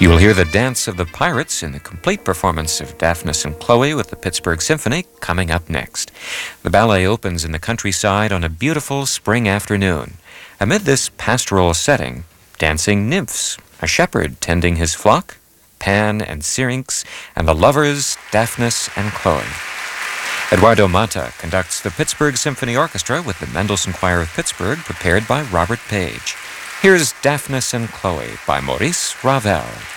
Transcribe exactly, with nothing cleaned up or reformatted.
You will hear the Dance of the Pirates in the complete performance of Daphnis and Chloe with the Pittsburgh Symphony coming up next. The ballet opens in the countryside on a beautiful spring afternoon. Amid this pastoral setting, dancing nymphs, a shepherd tending his flock, Pan and Syrinx, and the lovers Daphnis and Chloe. Eduardo Mata conducts the Pittsburgh Symphony Orchestra with the Mendelssohn Choir of Pittsburgh, prepared by Robert Page. Here's Daphnis and Chloe by Maurice Ravel.